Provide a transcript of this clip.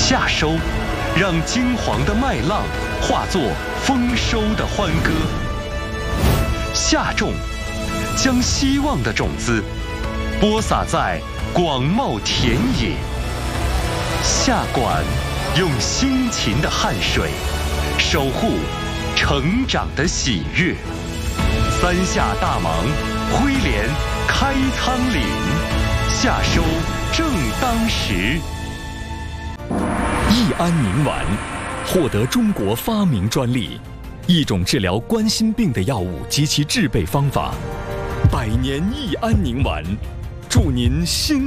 夏收，让金黄的麦浪化作丰收的欢歌；夏种，将希望的种子播撒在广袤田野；夏管，用辛勤的汗水守护成长的喜悦。三夏大忙，挥镰开仓廪，夏收正当时。 益安宁丸获得中国发明专利，一种治疗冠心病的药物及其制备方法。100年益安宁丸，祝您心